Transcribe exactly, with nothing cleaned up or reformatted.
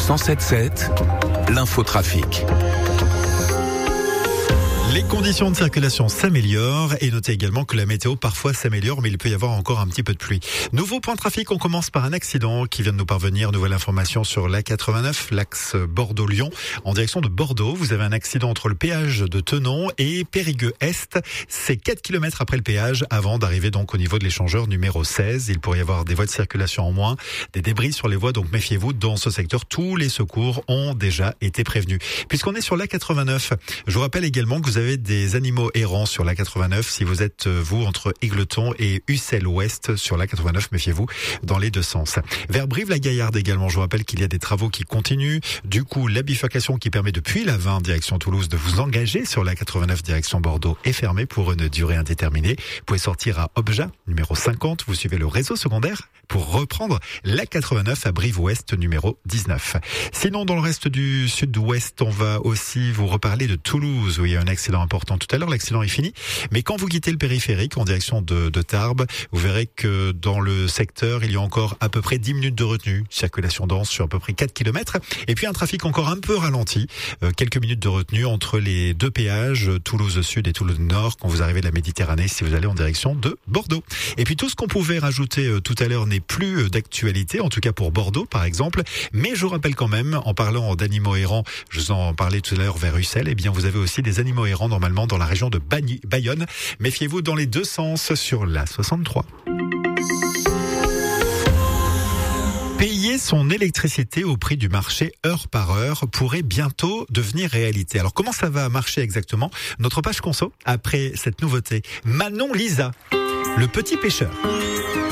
cent sept sept, l'infotrafic. Les conditions de circulation s'améliorent et notez également que la météo parfois s'améliore, mais il peut y avoir encore un petit peu de pluie. Nouveau point de trafic, on commence par un accident qui vient de nous parvenir. Nouvelle information sur l'A quatre-vingt-neuf, l'axe Bordeaux-Lyon, en direction de Bordeaux. Vous avez un accident entre le péage de Tenon et Périgueux-Est. C'est quatre kilomètres après le péage avant d'arriver donc au niveau de l'échangeur numéro seize. Il pourrait y avoir des voies de circulation en moins, des débris sur les voies, donc méfiez-vous. Dans ce secteur, tous les secours ont déjà été prévenus. Puisqu'on est sur l'A quatre-vingt-neuf, je vous rappelle également que vous avez des animaux errants sur l'A quatre-vingt-neuf. Si vous êtes, vous, entre Égletons et Ussel-Ouest sur l'A quatre-vingt-neuf, méfiez-vous dans les deux sens. Vers Brive-la-Gaillarde également, je vous rappelle qu'il y a des travaux qui continuent. Du coup, la bifurcation qui permet depuis la vingt direction Toulouse de vous engager sur l'A quatre-vingt-neuf direction Bordeaux est fermée pour une durée indéterminée. Vous pouvez sortir à Objat, numéro cinquante. Vous suivez le réseau secondaire pour reprendre l'A quatre-vingt-neuf à Brive-Ouest, numéro dix-neuf. Sinon, dans le reste du sud-ouest, on va aussi vous reparler de Toulouse où il y a un accident important tout à l'heure. L'accident est fini, mais quand vous quittez le périphérique en direction de, de Tarbes, vous verrez que dans le secteur, il y a encore à peu près dix minutes de retenue. Circulation dense sur à peu près quatre kilomètres. Et puis un trafic encore un peu ralenti. Euh, quelques minutes de retenue entre les deux péages, Toulouse Sud et Toulouse Nord, quand vous arrivez de la Méditerranée, si vous allez en direction de Bordeaux. Et puis tout ce qu'on pouvait rajouter euh, tout à l'heure n'est plus euh, d'actualité, en tout cas pour Bordeaux par exemple. Mais je vous rappelle quand même, en parlant d'animaux errants, je vous en parlais tout à l'heure vers Ussel, eh bien vous avez aussi des animaux errants normalement dans la région de Bagny- Bayonne. Méfiez-vous dans les deux sens sur l'A soixante-trois. Payer son électricité au prix du marché heure par heure pourrait bientôt devenir réalité. Alors comment ça va marcher exactement ? Notre page conso, après cette nouveauté. Manon Lisa, le petit pêcheur.